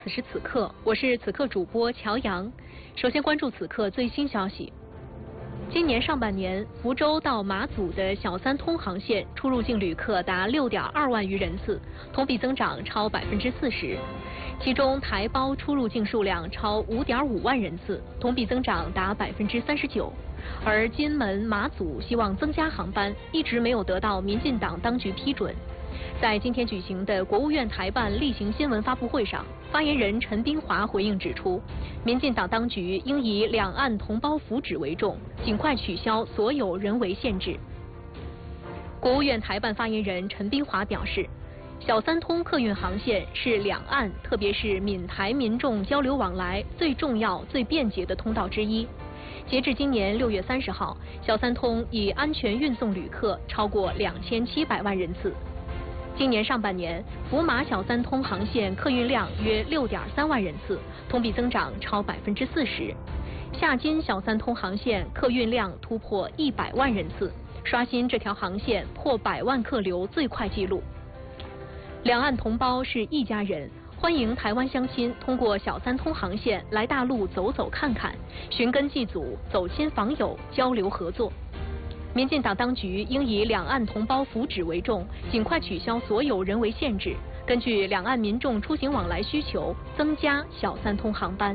此时此刻，我是此刻主播乔阳。首先关注此刻最新消息。今年上半年，福州到马祖的小三通航线出入境旅客达6.2万余人次，同比增长超40%。其中台胞出入境数量超5.5万人次，同比增长达39%。而金门、马祖希望增加航班，一直没有得到民进党当局批准。在今天举行的国务院台办例行新闻发布会上，发言人陈斌华回应指出，民进党当局应以两岸同胞福祉为重，尽快取消所有人为限制。国务院台办发言人陈斌华表示，小三通客运航线是两岸，特别是闽台民众交流往来最重要、最便捷的通道之一。截至今年6月30号，小三通已安全运送旅客超过2700万人次。今年上半年，福马小三通航线客运量约6.3万人次，同比增长超40%。夏金小三通航线客运量突破100万人次，刷新这条航线破100万客流最快纪录。两岸同胞是一家人，欢迎台湾乡亲通过小三通航线来大陆走走看看，寻根祭祖、走亲访友、交流合作。民进党当局应以两岸同胞福祉为重，尽快取消所有人为限制，根据两岸民众出行往来需求，增加小三通航班。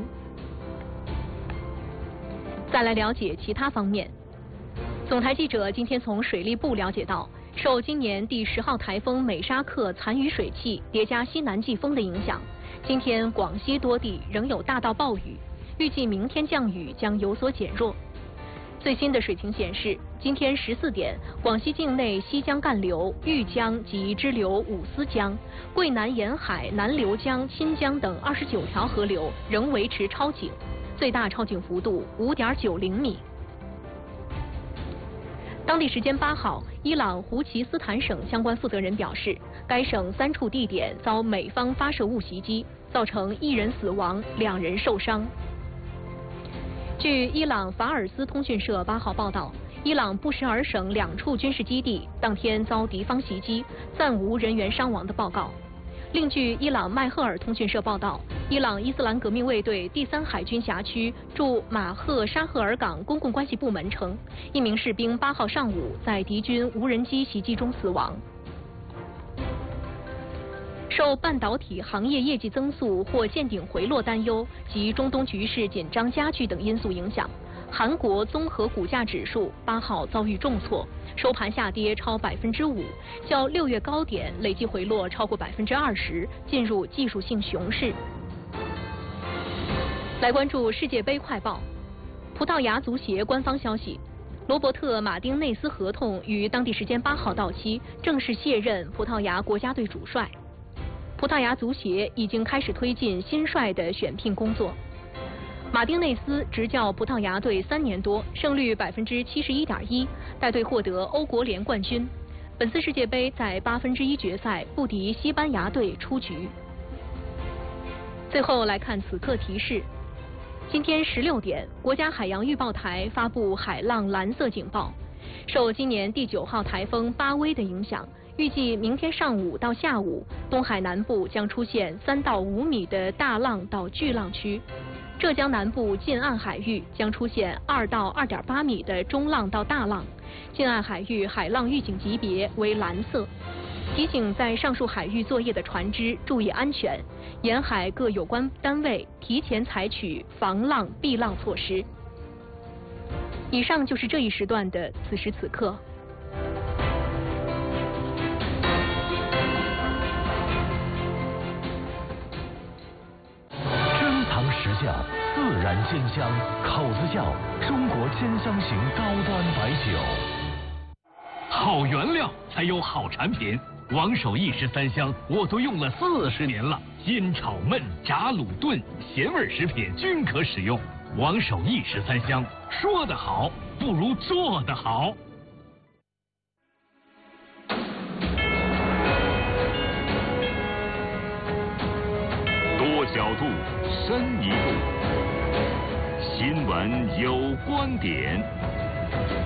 再来了解其他方面。总台记者今天从水利部了解到，受今年第10号台风美沙克残余水汽叠加西南季风的影响，今天广西多地仍有大到暴雨，预计明天降雨将有所减弱。最新的水情显示，今天14点，广西境内西江干流、豫江及支流五丝江、桂南沿海南流江、钦江等29条河流仍维持超警，最大超警幅度5.90米。当地时间8号，伊朗胡齐斯坦省相关负责人表示，该省3处地点遭美方发射物袭击，造成1人死亡，2人受伤。据伊朗法尔斯通讯社8号报道，伊朗布什尔省2处军事基地当天遭敌方袭击，暂无人员伤亡的报告。另据伊朗麦赫尔通讯社报道，伊朗伊斯兰革命卫队第3海军辖区驻马赫沙赫尔港公共关系部门称，1名士兵8号上午在敌军无人机袭击中死亡。受半导体行业业绩增速或见顶回落担忧及中东局势紧张加剧等因素影响，韩国综合股价指数8号遭遇重挫，收盘下跌超5%，较6月高点累计回落超过20%，进入技术性熊市。来关注世界杯快报。葡萄牙足协官方消息，罗伯特·马丁内斯合同于当地时间8号到期，正式卸任葡萄牙国家队主帅。葡萄牙足协已经开始推进新帅的选聘工作。马丁内斯执教葡萄牙队3年多，胜率71.1%，带队获得欧国联冠军。本次世界杯在1/8决赛不敌西班牙队出局。最后来看此刻提示。今天16点，国家海洋预报台发布海浪蓝色警报。受今年第9号台风巴威的影响，预计明天上午到下午，东海南部将出现3到5米的大浪到巨浪区，浙江南部近岸海域将出现2到2.8米的中浪到大浪，近岸海域海浪预警级别为蓝色。提醒在上述海域作业的船只注意安全，沿海各有关单位提前采取防浪避浪措施。以上就是这一时段的此时此刻。 珍藏实窖，自然鲜香，口子窖，中国鲜香型高端白酒。 好原料才有好产品。王守义13香我都用了40年了，煎炒焖炸卤炖咸味食品均可使用。王守义13香，说得好不如做得好。 多角度，深一步，新闻有观点。